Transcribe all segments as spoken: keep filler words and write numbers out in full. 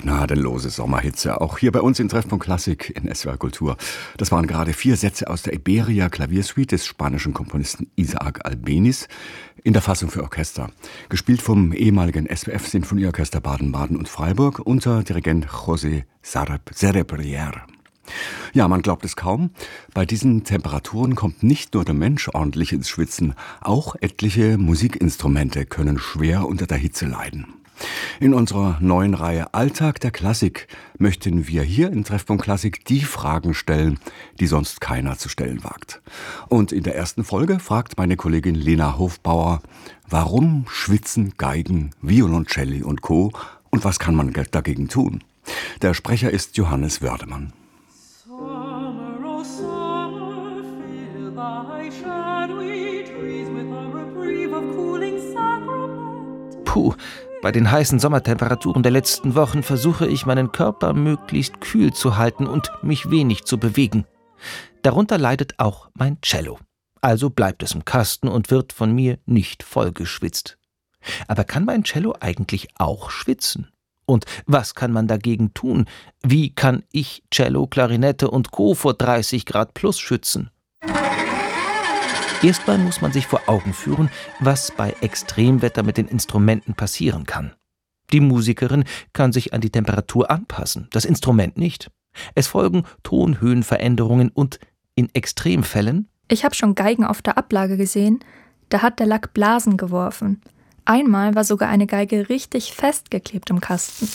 Gnadenlose Sommerhitze, auch hier bei uns in Treffpunkt Klassik in S W R Kultur. Das waren gerade vier Sätze aus der Iberia Klaviersuite des spanischen Komponisten Isaac Albéniz in der Fassung für Orchester. Gespielt vom ehemaligen S W F-Sinfonieorchester Baden-Baden und Freiburg unter Dirigent José Cerebrière. Ja, man glaubt es kaum, bei diesen Temperaturen kommt nicht nur der Mensch ordentlich ins Schwitzen, auch etliche Musikinstrumente können schwer unter der Hitze leiden. In unserer neuen Reihe Alltag der Klassik möchten wir hier in Treffpunkt Klassik die Fragen stellen, die sonst keiner zu stellen wagt. Und in der ersten Folge fragt meine Kollegin Lena Hofbauer, warum schwitzen Geigen, Violoncelli und Co. und was kann man dagegen tun? Der Sprecher ist Johannes Wördemann. Summer, oh summer, fill thy shadowy trees with a reprieve of cooling sacrament. Puh. Bei den heißen Sommertemperaturen der letzten Wochen versuche ich, meinen Körper möglichst kühl zu halten und mich wenig zu bewegen. Darunter leidet auch mein Cello. Also bleibt es im Kasten und wird von mir nicht vollgeschwitzt. Aber kann mein Cello eigentlich auch schwitzen? Und was kann man dagegen tun? Wie kann ich Cello, Klarinette und Co. vor dreißig Grad plus schützen? Erstmal muss man sich vor Augen führen, was bei Extremwetter mit den Instrumenten passieren kann. Die Musikerin kann sich an die Temperatur anpassen, das Instrument nicht. Es folgen Tonhöhenveränderungen und in Extremfällen... Ich habe schon Geigen auf der Ablage gesehen, da hat der Lack Blasen geworfen. Einmal war sogar eine Geige richtig festgeklebt im Kasten.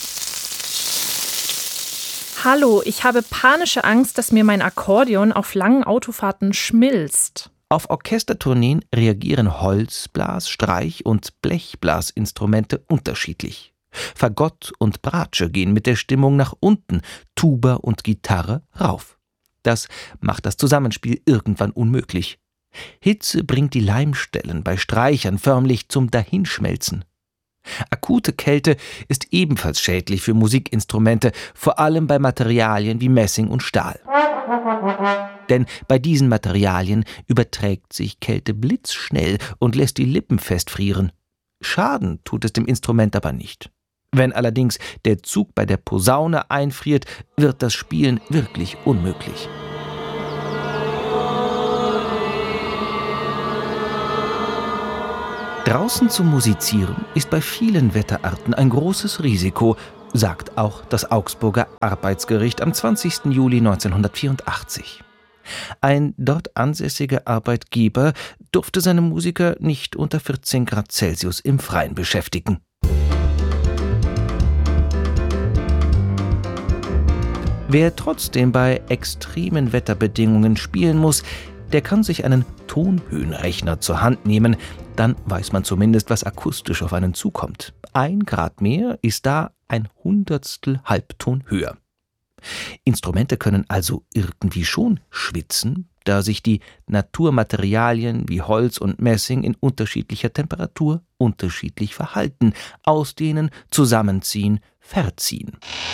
Hallo, ich habe panische Angst, dass mir mein Akkordeon auf langen Autofahrten schmilzt. Auf Orchestertourneen reagieren Holzblas-, Streich- und Blechblasinstrumente unterschiedlich. Fagott und Bratsche gehen mit der Stimmung nach unten, Tuba und Gitarre rauf. Das macht das Zusammenspiel irgendwann unmöglich. Hitze bringt die Leimstellen bei Streichern förmlich zum Dahinschmelzen. Akute Kälte ist ebenfalls schädlich für Musikinstrumente, vor allem bei Materialien wie Messing und Stahl. Denn bei diesen Materialien überträgt sich Kälte blitzschnell und lässt die Lippen festfrieren. Schaden tut es dem Instrument aber nicht. Wenn allerdings der Zug bei der Posaune einfriert, wird das Spielen wirklich unmöglich. Draußen zu musizieren ist bei vielen Wetterarten ein großes Risiko, sagt auch das Augsburger Arbeitsgericht am zwanzigsten Juli neunzehnhundertvierundachtzig. Ein dort ansässiger Arbeitgeber durfte seine Musiker nicht unter vierzehn Grad Celsius im Freien beschäftigen. Wer trotzdem bei extremen Wetterbedingungen spielen muss, der kann sich einen Tonhöhenrechner zur Hand nehmen, dann weiß man zumindest, was akustisch auf einen zukommt. Ein Grad mehr ist da ein Hundertstel Halbton höher. Instrumente können also irgendwie schon schwitzen, da sich die Naturmaterialien wie Holz und Messing in unterschiedlicher Temperatur unterschiedlich verhalten, ausdehnen, zusammenziehen, verziehen.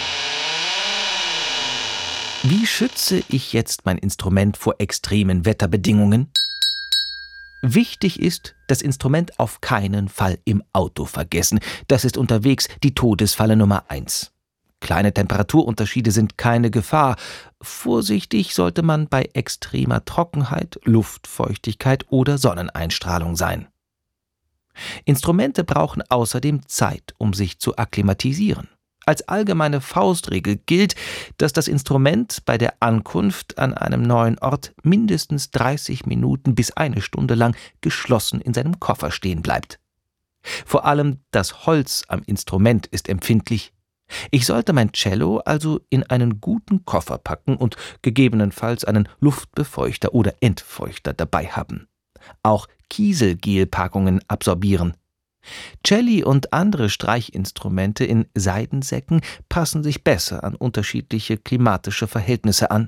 Wie schütze ich jetzt mein Instrument vor extremen Wetterbedingungen? Wichtig ist, das Instrument auf keinen Fall im Auto vergessen. Das ist unterwegs die Todesfalle Nummer eins. Kleine Temperaturunterschiede sind keine Gefahr. Vorsichtig sollte man bei extremer Trockenheit, Luftfeuchtigkeit oder Sonneneinstrahlung sein. Instrumente brauchen außerdem Zeit, um sich zu akklimatisieren. Als allgemeine Faustregel gilt, dass das Instrument bei der Ankunft an einem neuen Ort mindestens dreißig Minuten bis eine Stunde lang geschlossen in seinem Koffer stehen bleibt. Vor allem das Holz am Instrument ist empfindlich. Ich sollte mein Cello also in einen guten Koffer packen und gegebenenfalls einen Luftbefeuchter oder Entfeuchter dabei haben. Auch Kieselgelpackungen absorbieren. Celli und andere Streichinstrumente in Seidensäcken passen sich besser an unterschiedliche klimatische Verhältnisse an.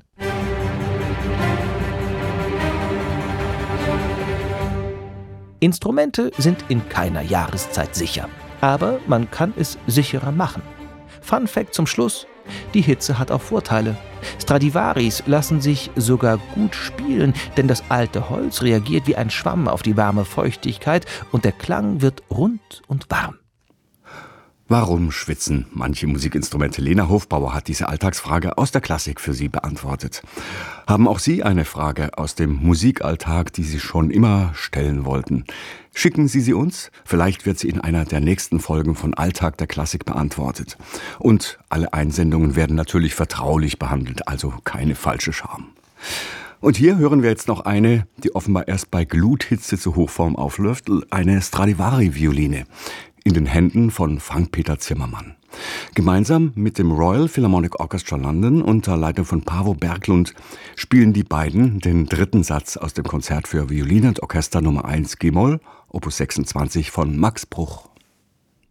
Instrumente sind in keiner Jahreszeit sicher, aber man kann es sicherer machen. Fun Fact zum Schluss: Die Hitze hat auch Vorteile. Stradivaris lassen sich sogar gut spielen, denn das alte Holz reagiert wie ein Schwamm auf die warme Feuchtigkeit und der Klang wird rund und warm. Warum schwitzen manche Musikinstrumente? Lena Hofbauer hat diese Alltagsfrage aus der Klassik für Sie beantwortet. Haben auch Sie eine Frage aus dem Musikalltag, die Sie schon immer stellen wollten? Schicken Sie sie uns. Vielleicht wird sie in einer der nächsten Folgen von Alltag der Klassik beantwortet. Und alle Einsendungen werden natürlich vertraulich behandelt, also keine falsche Scham. Und hier hören wir jetzt noch eine, die offenbar erst bei Gluthitze zu Hochform aufläuft, eine Stradivari-Violine in den Händen von Frank-Peter Zimmermann. Gemeinsam mit dem Royal Philharmonic Orchestra London unter Leitung von Paavo Berglund spielen die beiden den dritten Satz aus dem Konzert für Violine und Orchester Nummer eins G-Moll, Opus sechsundzwanzig von Max Bruch.